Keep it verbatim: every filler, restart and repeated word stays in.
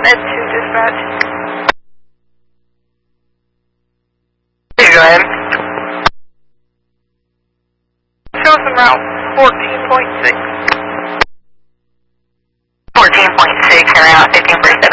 Med two dispatch. Please go ahead. Chosen route fourteen point six. fourteen point six, you're out fifteen for seven.